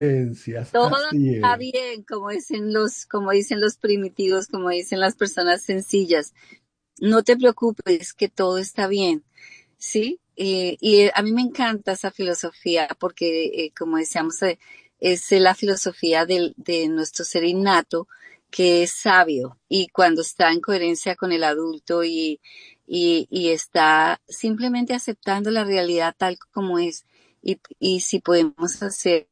Todo así está es. bien, como dicen los primitivos, como dicen las personas sencillas. No te preocupes, que todo está bien, ¿sí? A mí me encanta esa filosofía porque, como decíamos, es la filosofía de nuestro ser innato, que es sabio y cuando está en coherencia con el adulto y está simplemente aceptando la realidad tal como es. Y si podemos hacer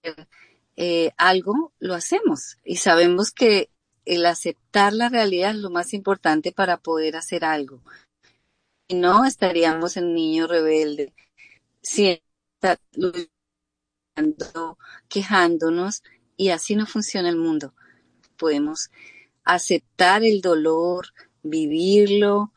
algo, lo hacemos. Y sabemos que el aceptar la realidad es lo más importante para poder hacer algo. Si no, estaríamos en niño rebelde, siempre luchando, quejándonos, y así no funciona el mundo. Podemos aceptar el dolor, vivirlo,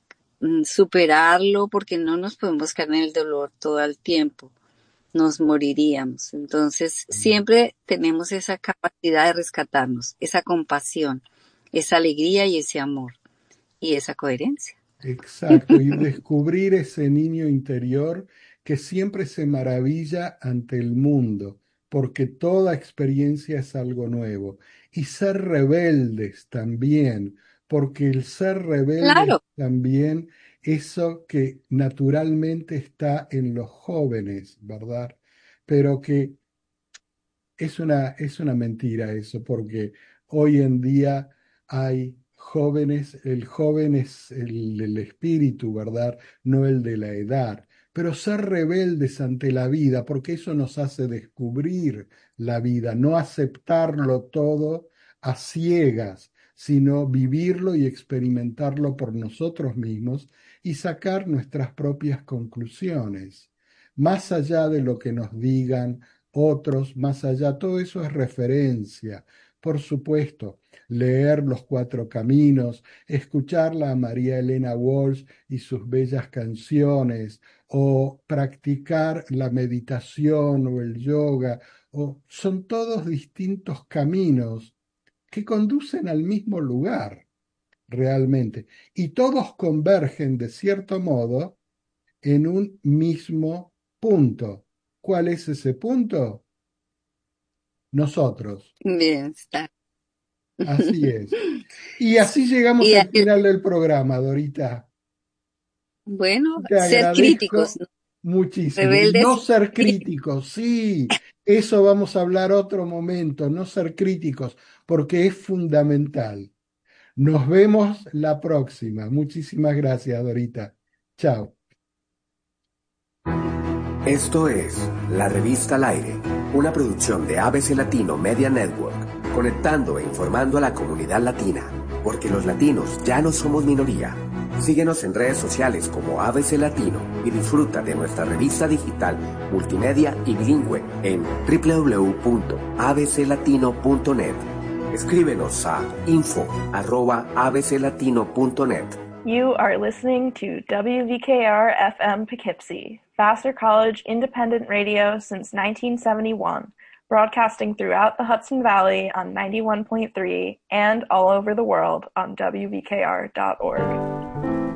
superarlo, porque no nos podemos quedar en el dolor todo el tiempo. Nos moriríamos. Entonces, siempre tenemos esa capacidad de rescatarnos, esa compasión, esa alegría y ese amor y esa coherencia. Exacto, y descubrir ese niño interior que siempre se maravilla ante el mundo, porque toda experiencia es algo nuevo. Y ser rebeldes también, porque el ser rebelde es Claro, también eso que naturalmente está en los jóvenes, ¿verdad? Pero que es una mentira eso, porque hoy en día hay jóvenes, el joven es el espíritu, ¿verdad? No el de la edad. Pero ser rebeldes ante la vida, porque eso nos hace descubrir la vida, no aceptarlo todo a ciegas, sino vivirlo y experimentarlo por nosotros mismos y sacar nuestras propias conclusiones, más allá de lo que nos digan otros más allá, todo eso es referencia. Por supuesto, leer Los Cuatro Caminos, escucharla a María Elena Walsh y sus bellas canciones, o practicar la meditación o el yoga, son todos distintos caminos que conducen al mismo lugar, realmente, y todos convergen de cierto modo en un mismo punto. ¿Cuál es ese punto? Nosotros. bien está. Así es. Y así llegamos Y al final del programa, Dorita. bueno, Te ser críticos, agradezco ¿no? muchísimo. Y no Rebeldes, ser sí. críticos, sí, eso vamos a hablar otro momento, no ser críticos, porque es fundamental. Nos vemos la próxima. Muchísimas gracias, Dorita. Chao. Esto es La Revista al Aire, una producción de ABC Latino Media Network, conectando e informando a la comunidad latina, porque los latinos ya no somos minoría. Síguenos en redes sociales como ABC Latino y disfruta de nuestra revista digital, multimedia y bilingüe en www.abclatino.net. Escríbenos a info@abclatino.net. You are listening to WVKR FM Poughkeepsie, Vassar College independent radio since 1971, broadcasting throughout the Hudson Valley on 91.3 and all over the world on WVKR.org.